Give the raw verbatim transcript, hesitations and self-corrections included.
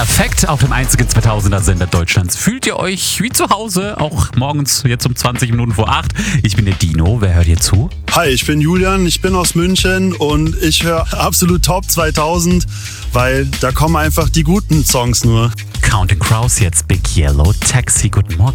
Perfekt auf dem einzigen zweitausender Sender Deutschlands. Fühlt ihr euch wie zu Hause, auch morgens jetzt um zwanzig Minuten vor acht? Ich bin der Dino, wer hört hier zu? Hi, ich bin Julian, ich bin aus München und ich höre absolut Top zweitausend, weil da kommen einfach die guten Songs nur. Counting Crows jetzt, Big Yellow Taxi, guten Morgen.